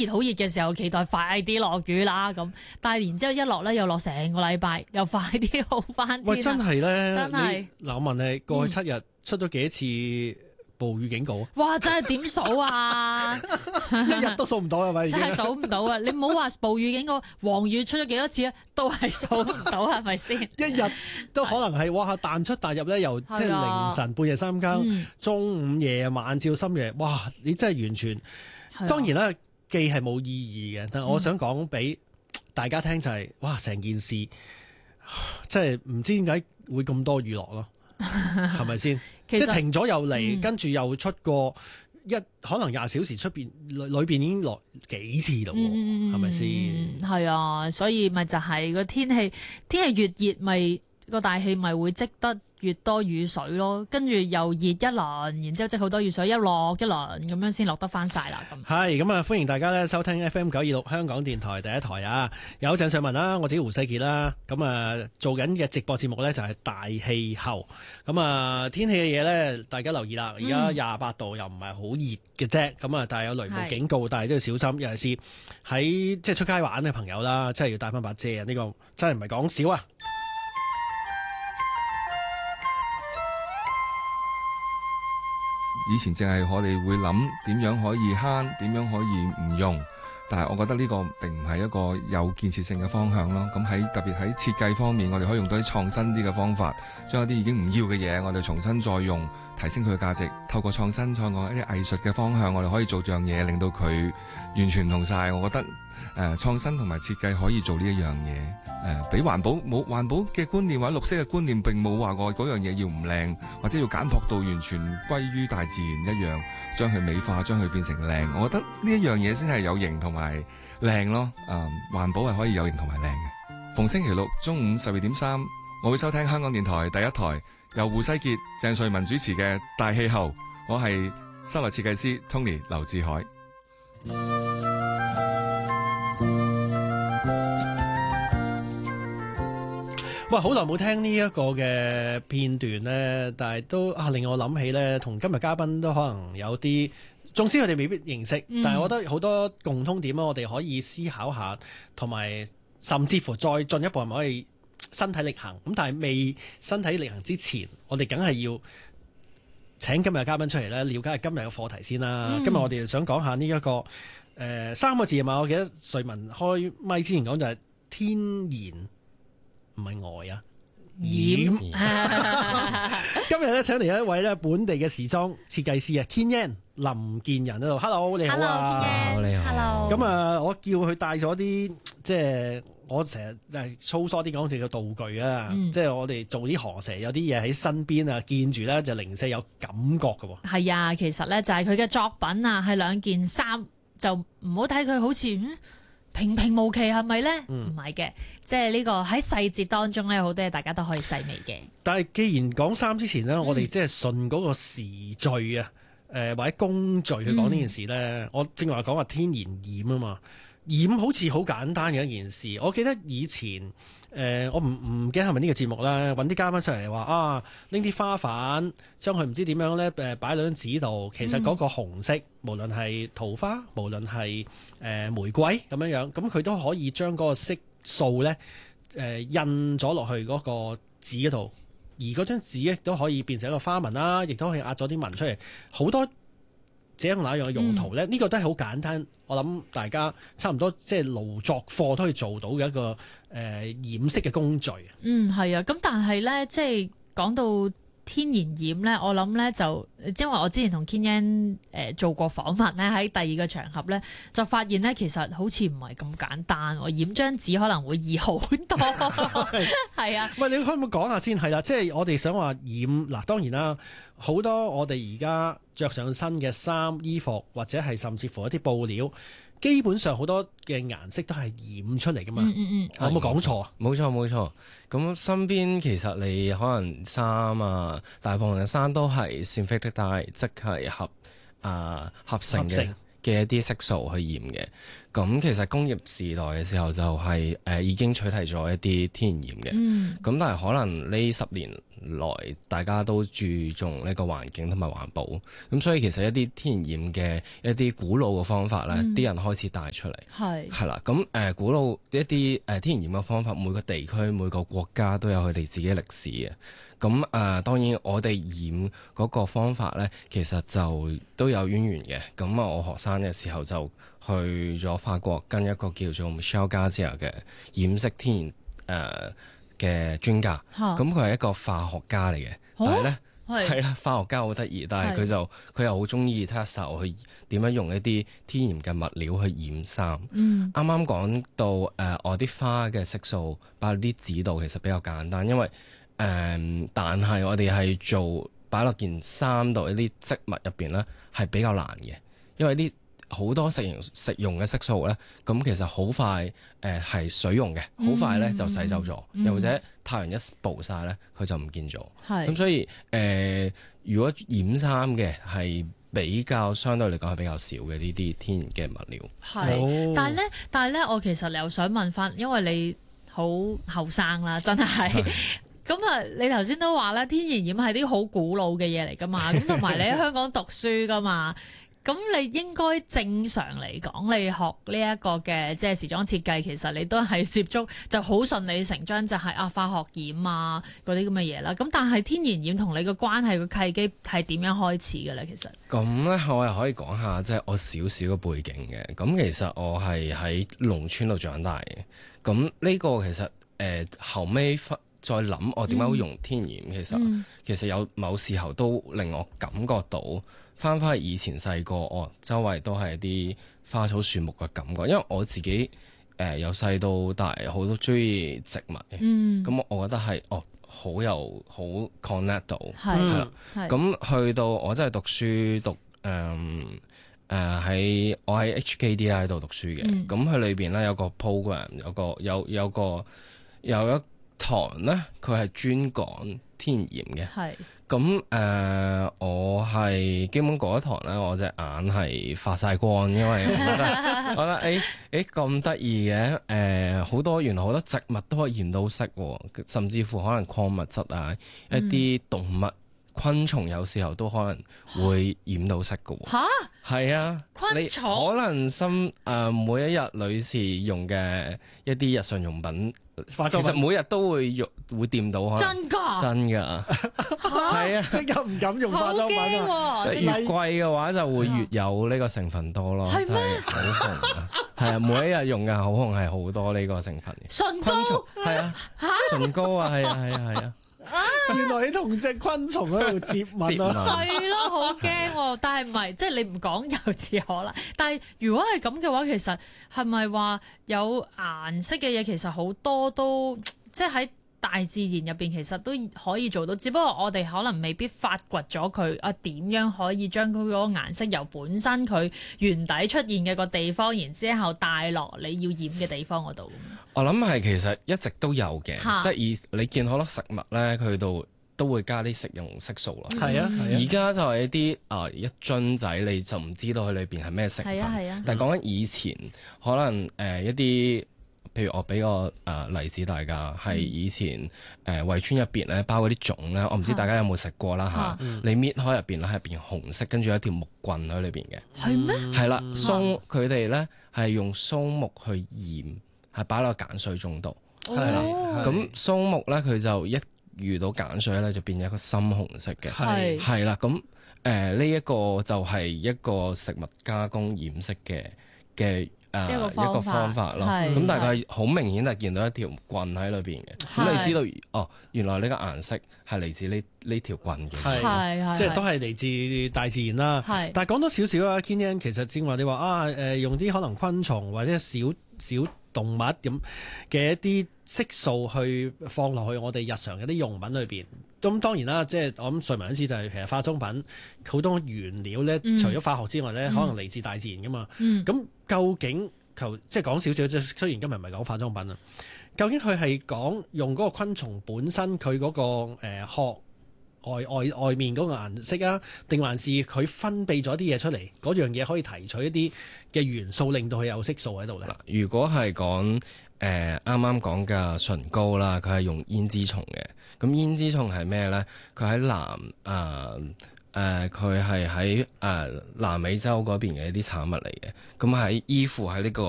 熱好熱嘅時候，期待快啲落雨啦咁。但係然之後一落咧，又落成個禮拜，又快啲好翻。 喂，真係咧， 真係嗱，我問你，過去7日出咗幾多次暴雨警告啊？ 哇！真係點數啊？ 一日都數唔到係咪？已經真係數唔到啊！你唔好話暴雨警告，黃雨出咗幾多次啊？都係數唔到，係咪先？ 一日都可能係哇彈出彈入咧，由即係凌晨半夜3更、中午夜晚照深夜，哇！你真係完全當然啦，既係冇意義嘅，但係我想講俾大家聽就係哇，成件事即係唔知點解會咁多雨落咯，係咪先？即係停咗又嚟，跟住又出過可能20小時出邊裏邊已經落幾次咯，係咪先？ 係啊，所以咪就係個天氣越熱，咪個大氣咪會積得越多雨水咯，跟住又熱一輪，然之後積好多雨水，一落一輪咁樣先落得翻晒啦。咁係咁啊！歡迎大家咧收聽 FM926 香港電台第一台啊！有鄭瑞文啦，我自己胡世傑啦。咁啊，做緊嘅直播節目咧就係大氣候。咁啊，天氣嘅嘢咧，大家留意啦。而家28度又唔係好熱嘅啫。咁啊，但係有雷暴警告，但係都要小心。尤其是喺即係出街玩嘅朋友啦，真係要帶翻把遮啊！呢個真係唔係講笑啊！ 以前淨係我哋會諗點樣可以慳，點樣可以唔用，但係我覺得呢個並唔係一個有建設性嘅方向咯。咁特別喺設計方面，我哋可以用到啲創新啲嘅方法，將一啲已經唔要嘅嘢，我哋重新再用，提升佢嘅價值。透過創新，再過一啲藝術嘅方向，我哋可以做樣嘢，令到佢完全唔同晒。我覺得創新同埋設計可以做呢一樣嘢，俾環保嘅觀念或者綠色嘅觀念並冇話過嗰樣嘢要唔靚，或者要簡樸到完全歸於大自然一樣，將佢美化，將佢變成靚。我覺得呢一樣嘢先係有型同埋靚咯。環保係可以有型同埋靚嘅。逢星期六中午12:3，我會收聽香港電台第一台，由胡世傑、鄭瑞文主持嘅《大氣候》。我係室內設計師 Tony 劉志海。 喂，好耐冇聽呢一個嘅片段咧，但係都令我諗起咧，同今日嘉賓都可能有啲，縱使佢哋未必認識，但係我覺得好多共通點啊，我哋可以思考下，同埋甚至乎再進一步係咪可以身體力行？咁但係未身體力行之前，我哋梗係要請今日嘅嘉賓出嚟咧，了解下今日嘅課題先啦。今日我哋想講下呢一個3個字啊嘛，我記得瑞文開咪之前講就係天然。唔係外啊，染。今日咧請嚟一位咧本地嘅時裝設計師啊，Kin Yan 林建仁喺度。Hello， 你好啊。 Hello， 你好。Hello。 咁啊，我叫佢帶咗啲即係我成日粗疏啲講就叫道具啊，即係我哋做啲行成日有啲嘢喺身邊啊，見住咧就零舍有感覺㗎喎。 係啊，其實咧就係佢嘅作品啊，係2件衫，就唔好睇佢好似平平無奇，係咪咧？唔係嘅，即係呢個喺細節當中咧，好多嘢大家都可以細味嘅。 但係既然講衫之前呢，我哋即係順嗰個時序啊，或者工序去講呢件事咧，我正話講話天然染啊嘛，染好似好簡單嘅一件事。我記得以前我唔記得係咪呢個節目啦，揾啲嘉賓出嚟話啊，拎啲花瓣將佢唔知點樣咧擺喺張紙度，其實嗰個紅色，無論係桃花，無論係玫瑰咁樣樣，咁佢都可以將嗰個色素咧印咗落去嗰個紙嗰度，而嗰張紙亦都可以變成一個花紋啦，亦都可以壓咗啲紋出嚟，好多這樣那樣嘅用途咧。呢個都係好簡單，我諗大家差唔多即係勞作課都可以做到嘅一個染色嘅工序。 係啊，咁但係咧，即係講到天然染咧，我諗咧就，因為我之前同 Kin Yan 做過訪問咧，喺第2個場合咧，就發現咧其實好似唔係咁簡單，染張紙可能會易好多。係啊， 喂，你可唔可以講下先？係啦，即係我哋想話染嗱，當然啦，好多我哋而家着上身嘅衫、衣服，或者係甚至乎一啲布料，基本上好多嘅顏色都係染出嚟噶嘛。我有冇講錯啊？ 冇錯。咁身邊其實你可能衫大部分嘅衫都係synthetic dye，即係合成嘅嘅一啲色素去驗嘅。咁其實工業時代嘅時候就係已經取締咗一啲天然鹽嘅。咁但係可能呢10年來大家都注重呢個環境同埋環保，咁所以其實一啲天然鹽嘅一啲古老嘅方法咧，啲人開始帶出嚟。係啦，咁古老一啲天然鹽嘅方法，每個地區每個國家都有佢哋自己歷史嘅。咁當然我哋染嗰個方法咧，其實就都有淵源嘅。咁我學生嘅時候就去咗法國跟一個叫做 Michel Garcia 嘅染色天然嘅專家。咁佢係一個化學家嚟嘅，但係咧係啦，化學家好得意，但係佢又好中意 test 去點樣用一啲天然嘅物料去染衫。啱啱講到我啲花嘅色素擺啲紙度，其實比較簡單，因為但係我哋係做擺落件衫度一啲織物入邊咧，係比較難嘅，因為啲好多食用嘅色素咧，咁其實好快係水溶嘅，好快咧就洗走咗，又或者太陽一暴曬咧，佢就唔見咗。咁所以如果染衫嘅係比較相對嚟講係比較少嘅呢啲天然嘅物料。 但係咧，我其實又想問翻，因為你好後生啦，真係。咁啊，你頭先都話咧，天然染係啲好古老嘅嘢嚟噶嘛，咁同埋你喺香港讀書噶嘛，咁你應該正常嚟講，你學呢一個嘅即係時裝設計，其實你都係接觸就好順理成章，就係化學染啊嗰啲咁嘅嘢啦。咁但係天然染同你嘅關係個契機係點樣開始嘅咧？其實咁咧，我又可以講下即係我少少嘅背景嘅。咁其實我係喺農村度長大嘅。咁呢個其實後尾再諗我點解會用天然其實有某時候都令我感覺到翻去以前細個，周圍都係啲花草樹木嘅感覺，因為我自己由細到大好多中意植物嘅，咁我覺得係好 connect 到，係啦。咁去到我真係讀書我喺 HKDI 度讀書嘅，咁佢裏邊咧有個 program，有一堂咧，佢係專講天然嘅。咁我係基本嗰一堂咧，我隻眼係發晒光，因為我覺得咁得意嘅，原來好多植物都可以染到色，甚至乎可能礦物質啊，一啲動物、昆蟲有時候都可能會染到色嘅。係啊， 昆蟲可能每一日女士用嘅一啲日常用品，其實每日都會掂到。 真㗎？ 真㗎，係啊， 即刻唔敢用化妝品啊！ 即係越貴嘅話，就會越有呢個成分多咯。係咩？口紅啊，係啊，每一日用嘅口紅係好多呢個成分嘅。 唇膏係啊，唇膏啊，係啊。 原來你同隻昆蟲喺度接吻啊！ 係咯，好驚喎！但係唔係，即係你唔講又似可能。但係如果係咁嘅話，其實係咪話有顏色嘅嘢其實好多都即係喺大自然入邊其實都可以做到，只不過我哋可能未必發掘咗佢點樣可以將佢嗰個顏色由本身佢原底出現嘅個地方，然之後帶落你要染嘅地方嗰度。 我諗係其實一直都有嘅，即係你見好多食物咧，佢度都會加啲食用色素啦。係啊，而家就係一啲一樽仔，你就唔知道佢裏邊係咩成分。但係講緊以前，可能一啲。譬如我俾個例子大家，係以前圍村入邊咧包嗰啲粽咧，我唔知大家有冇食過啦嚇。你搣開入邊咧，入邊紅色，跟住有一條木棍喺裏邊嘅。係咩？係啦，佢哋咧係用松木去染，係擺落鹼水中度。係啦，咁松木咧佢就一遇到鹼水咧就變咗一個深紅色嘅。係啦，咁呢一個就係一個食物加工染色嘅一個方法咯，咁大概好明顯係見到一條棍喺裏邊嘅，咁你知道原來呢個顏色係嚟自呢條棍嘅， 即係都係嚟自大自然啦。但係講多少少啊，Kin Yan，其實正話你話用啲可能昆蟲或者小動物咁嘅一啲色素去放落去我哋日常嘅啲用品裏邊。咁當然啦，即係我諗瑞文意思就係其實化妝品好多原料咧，除咗化學之外咧，可能嚟自大自然噶嘛。咁究竟即係講少少，即係雖然今日唔係講化妝品啊，究竟佢係講用嗰個昆蟲本身佢嗰個殼外面嗰個顏色啊，定還是佢分泌咗啲嘢出嚟，嗰樣嘢可以提取一啲嘅元素，令到佢有色素喺度咧？ 如果係講啱啱講嘅唇膏啦，佢係用胭脂蟲嘅。咁胭脂蟲係咩咧？佢喺佢係喺南美洲嗰邊嘅一啲產物嚟嘅。咁喺依附喺呢個